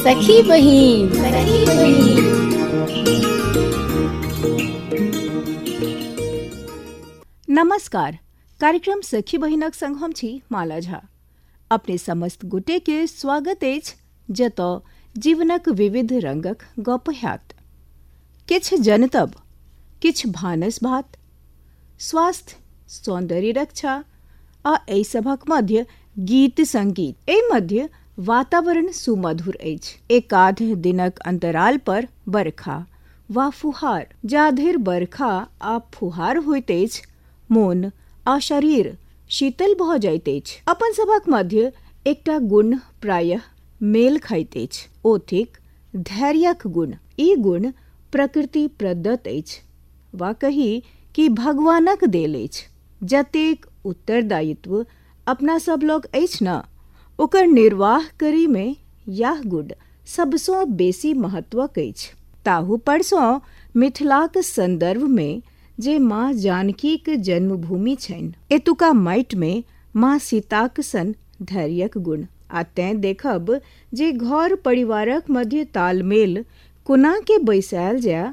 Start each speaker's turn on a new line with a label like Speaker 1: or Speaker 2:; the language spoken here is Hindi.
Speaker 1: सखी बहिन।
Speaker 2: नमस्कार। कार्यक्रम सखी बहिनक संग हम छी माला झा। अपने समस्त गोटे के स्वागत अछि जतऽ जीवनक विविध रंगक गप हैत। किछ जनतब, किछ भानस भात, स्वास्थ्य, सौंदर्य रक्षा आ एहि सभक मध्य गीत संगीत। एहि मध्य वातावरण सुमधुर अछि। एकाध दिनक अंतराल पर बरखा वा फुहार, जाधरि बरखा आ फुहार होइत अछि, मोन आ शरीर शीतल भऽ जाइत अछि। अपन सभक मध्य एकटा गुण प्रायः मेल खाइत अछि, ओ थिक धैर्यक गुण। ई गुण प्रकृति प्रदत्त अछि, वा कही कि भगवानक देल अछि। जतेक उत्तरदायित्व अपना सब लग अछि न, ओकर निर्वाह करैमे यह गुण सबसँ बेसी महत्वक अछि। ताहू परसँ मिथिलाक संदर्भमे जे माँ जानकीक जन्मभूमि छनि, एतुका माटिमे माँ सीताक सन धैर्यक गुण। आ तेँ देखब जे घर परिवारक मध्य तालमेल कोना के बैसायल जाय